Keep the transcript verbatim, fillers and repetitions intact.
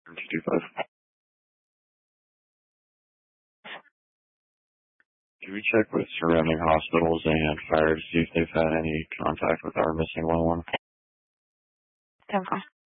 two two five. Can we check with surrounding hospitals and fire to see if they've had any contact with our missing one one? ten four.